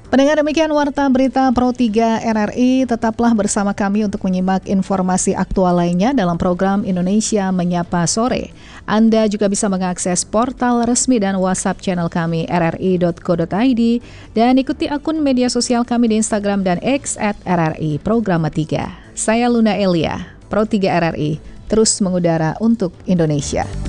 Pendengar, demikian Warta Berita Pro 3 RRI. Tetaplah bersama kami untuk menyimak informasi aktual lainnya dalam program Indonesia Menyapa Sore. Anda juga bisa mengakses portal resmi dan WhatsApp channel kami rri.co.id dan ikuti akun media sosial kami di Instagram dan X @RRI Programa 3. Saya Luna Elia, Pro 3 RRI, terus mengudara untuk Indonesia.